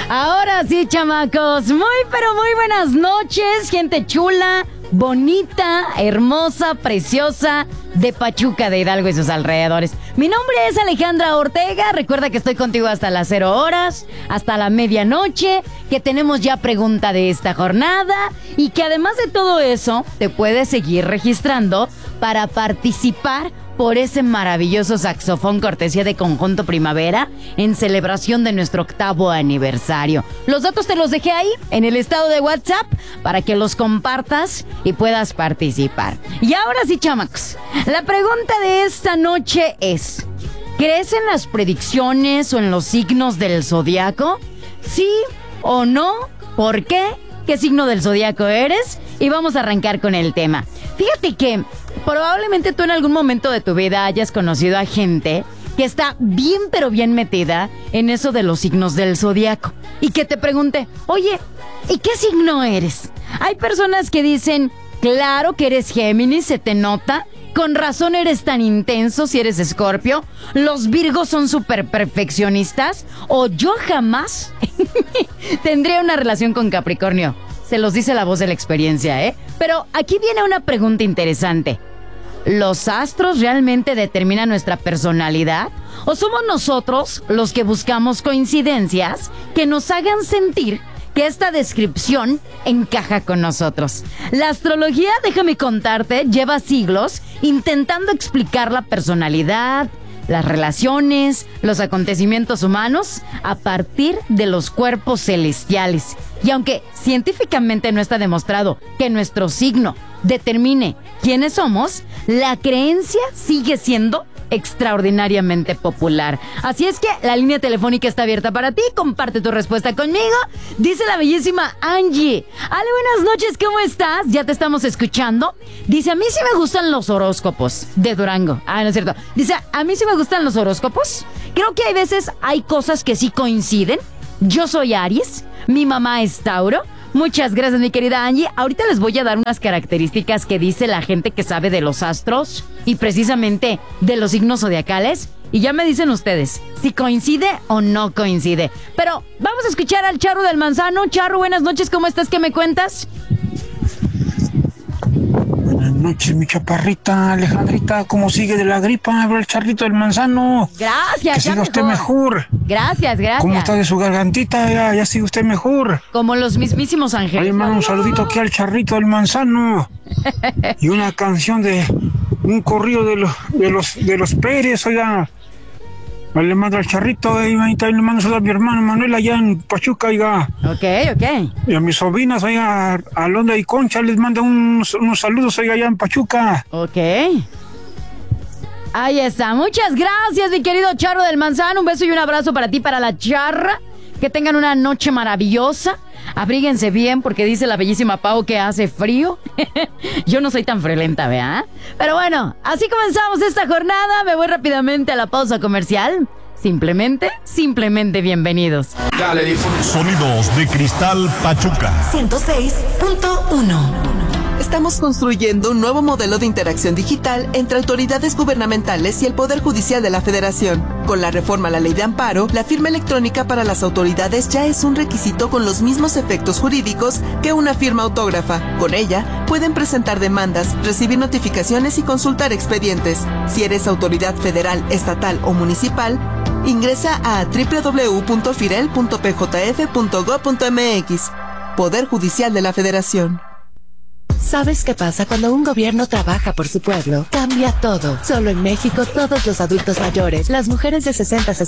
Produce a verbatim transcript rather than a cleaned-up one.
Ahora sí, chamacos, muy pero muy buenas noches, gente chula, bonita, hermosa, preciosa de Pachuca de Hidalgo y sus alrededores. Mi nombre es Alejandra Ortega, recuerda que estoy contigo hasta las cero horas, hasta la medianoche, que tenemos ya pregunta de esta jornada y que además de todo eso, te puedes seguir registrando para participar por ese maravilloso saxofón cortesía de Conjunto Primavera en celebración de nuestro octavo aniversario. Los datos te los dejé ahí en el estado de WhatsApp para que los compartas y puedas participar. Y ahora sí, chamacos, la pregunta de esta noche es: ¿crees en las predicciones o en los signos del zodiaco? ¿Sí o no? ¿Por qué? ¿Qué signo del zodiaco eres? Y vamos a arrancar con el tema. Fíjate que probablemente tú en algún momento de tu vida hayas conocido a gente que está bien pero bien metida en eso de los signos del zodiaco y que te pregunte, oye, ¿y qué signo eres? Hay personas que dicen, claro que eres Géminis, se te nota, con razón eres tan intenso si eres Escorpio, los Virgos son súper perfeccionistas, o yo jamás tendría una relación con Capricornio. Se los dice la voz de la experiencia, ¿eh? Pero aquí viene una pregunta interesante. ¿Los astros realmente determinan nuestra personalidad? ¿O somos nosotros los que buscamos coincidencias que nos hagan sentir que esta descripción encaja con nosotros? La astrología, déjame contarte, lleva siglos intentando explicar la personalidad, las relaciones, los acontecimientos humanos a partir de los cuerpos celestiales. Y aunque científicamente no está demostrado que nuestro signo determine quiénes somos, la creencia sigue siendo extraordinariamente popular. Así es que la línea telefónica está abierta para ti. Comparte tu respuesta conmigo. Dice la bellísima Angie. Ale, buenas noches, ¿cómo estás? Ya te estamos escuchando. Dice, a mí sí me gustan los horóscopos de Durango. Ah, no es cierto. Dice, a mí sí me gustan los horóscopos. Creo que hay veces hay cosas que sí coinciden. Yo soy Aries, mi mamá es Tauro. Muchas gracias, mi querida Angie. Ahorita les voy a dar unas características que dice la gente que sabe de los astros y precisamente de los signos zodiacales. Y ya me dicen ustedes si coincide o no coincide. Pero vamos a escuchar al Charro del Manzano. Charro, buenas noches, ¿cómo estás? ¿Qué me cuentas? Buenas noches, mi chaparrita, Alejandrita. ¿Cómo sigue de la gripa? Habla el Charrito del Manzano. Gracias, que siga usted mejor. Gracias, gracias. ¿Cómo está de su gargantita? Ya, ya sigue usted mejor. Como los mismísimos ángeles. Ahí mando un saludito aquí al Charrito del Manzano. Y una canción de un corrido de los de los de los Pérez, oiga. Ahí le mando al Charrito, y ahí le mando saludos a mi hermano Manuel allá en Pachuca, oiga. Ok, ok. Y a mis sobrinas, oiga, a Alondra y Concha les mando unos, unos saludos, oiga, allá en Pachuca. Ok. Ahí está. Muchas gracias, mi querido Charro del Manzano. Un beso y un abrazo para ti, para la Charra. Que tengan una noche maravillosa. Abríguense bien porque dice la bellísima Pau que hace frío. Yo no soy tan friolenta, ¿verdad? Pero bueno, así comenzamos esta jornada. Me voy rápidamente a la pausa comercial. Simplemente, simplemente bienvenidos. Dale, sonidos de Cristal Pachuca ciento seis punto uno. Estamos construyendo un nuevo modelo de interacción digital entre autoridades gubernamentales y el Poder Judicial de la Federación. Con la reforma a la Ley de Amparo, la firma electrónica para las autoridades ya es un requisito con los mismos efectos jurídicos que una firma autógrafa. Con ella, pueden presentar demandas, recibir notificaciones y consultar expedientes. Si eres autoridad federal, estatal o municipal, ingresa a doble u doble u doble u punto firel punto p j f punto gob punto m x. Poder Judicial de la Federación. ¿Sabes qué pasa cuando un gobierno trabaja por su pueblo? Cambia todo. Solo en México, todos los adultos mayores, las mujeres de sesenta a sesenta